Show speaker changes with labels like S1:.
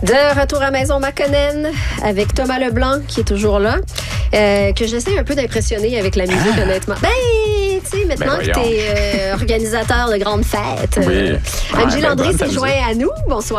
S1: De retour à Maison Maconnen avec Thomas Leblanc qui est toujours là, que j'essaie un peu d'impressionner avec la musique, honnêtement. Ben, tu sais, maintenant que tu es organisateur de grandes fêtes,
S2: Oui.
S1: Angie Landry s'est joint à nous. Bonsoir.